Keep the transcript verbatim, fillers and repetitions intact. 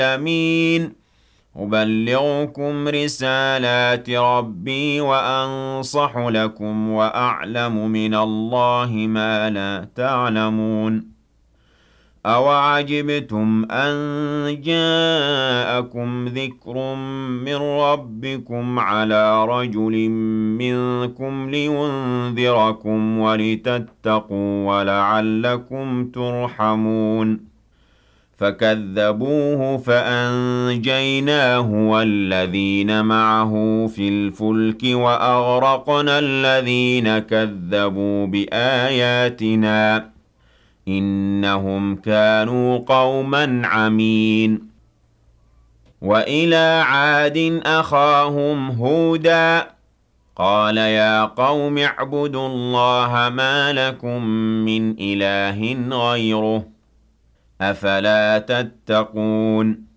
العالمين أبلغكم رسالات ربي وأنصح لكم وأعلم من الله ما لا تعلمون أَوَعَجِبْتُمْ أَن جَاءَكُمْ ذِكْرٌ مِّن رَّبِّكُمْ عَلَىٰ رَجُلٍ مِّنكُمْ لِيُنذِرَكُمْ وَلِتَتَّقُوا وَلَعَلَّكُمْ تُرْحَمُونَ فَكَذَّبُوهُ فَأَنجَيْنَاهُ وَالَّذِينَ مَعَهُ فِي الْفُلْكِ وَأَغْرَقْنَا الَّذِينَ كَذَّبُوا بِآيَاتِنَا ۚ إِنَّهُمْ كَانُوا قَوْمًا عَمِينَ وَإِلَىٰ عَادٍ أَخَاهُمْ هُودًا قَالَ يَا قَوْمِ اعْبُدُوا اللَّهَ مَا لَكُم مِّنْ إِلَٰهٍ غَيْرُهُ ۖ أَفَلَا تَتَّقُونَ